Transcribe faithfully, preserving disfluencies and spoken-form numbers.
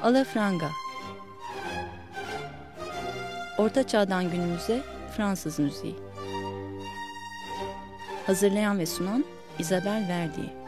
Alafranga. Orta Çağ'dan günümüze Fransız müziği. Hazırlayan ve sunan Isabelle Verdier.